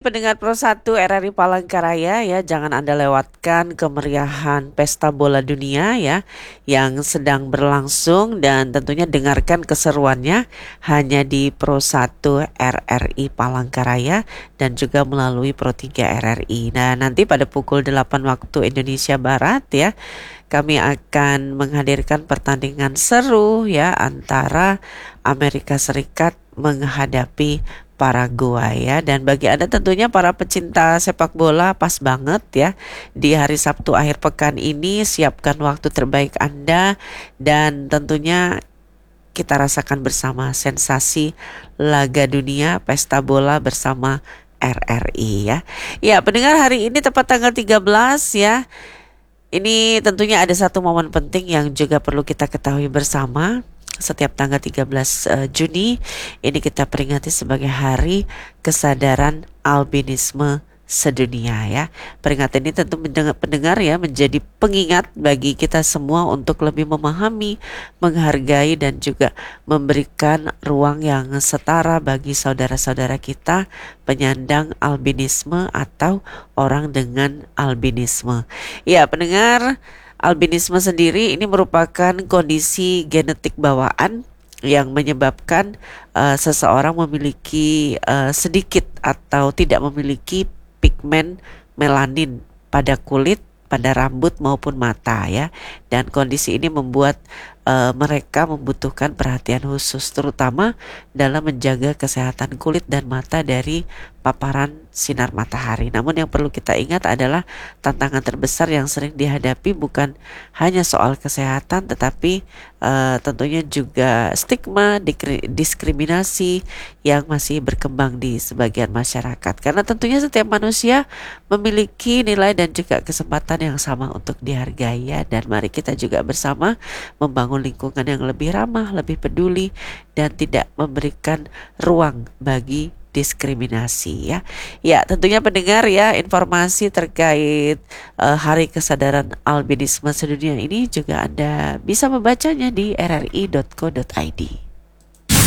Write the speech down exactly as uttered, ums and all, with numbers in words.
pendengar Pro satu R R I Palangkaraya ya, jangan Anda lewatkan kemeriahan Pesta Bola Dunia ya yang sedang berlangsung, dan tentunya dengarkan keseruannya hanya di Pro satu R R I Palangkaraya dan juga melalui Pro tiga R R I. Nah, nanti pada pukul delapan waktu Indonesia Barat ya, kami akan menghadirkan pertandingan seru ya antara Amerika Serikat menghadapi Paraguay ya. Dan bagi Anda tentunya para pecinta sepak bola, pas banget ya di hari Sabtu akhir pekan ini. Siapkan waktu terbaik Anda dan tentunya kita rasakan bersama sensasi laga dunia pesta bola bersama R R I ya. Ya, pendengar, hari ini tepat tanggal tiga belas ya. Ini tentunya ada satu momen penting yang juga perlu kita ketahui bersama. Setiap tanggal tiga belas uh, Juni ini kita peringati sebagai Hari Kesadaran Albinisme Sedunia ya. Peringatan ini tentu mendengar, pendengar ya, menjadi pengingat bagi kita semua untuk lebih memahami, menghargai dan juga memberikan ruang yang setara bagi saudara-saudara kita penyandang albinisme atau orang dengan albinisme. Ya, pendengar, albinisme sendiri ini merupakan kondisi genetik bawaan yang menyebabkan uh, seseorang memiliki uh, sedikit atau tidak memiliki pigmen melanin pada kulit, pada rambut maupun mata ya. Dan kondisi ini membuat uh, mereka membutuhkan perhatian khusus, terutama dalam menjaga kesehatan kulit dan mata dari paparan sinar matahari. Namun yang perlu kita ingat adalah tantangan terbesar yang sering dihadapi bukan hanya soal kesehatan, tetapi uh, tentunya juga stigma, diskriminasi yang masih berkembang di sebagian masyarakat. Karena tentunya setiap manusia memiliki nilai dan juga kesempatan yang sama untuk dihargai ya. Dan mari kita juga bersama membangun lingkungan yang lebih ramah, lebih peduli, dan tidak memberikan ruang bagi diskriminasi ya. Ya, tentunya pendengar ya, informasi terkait uh, Hari Kesadaran Albinisme Sedunia ini juga Anda bisa membacanya di r r i dot co dot i d.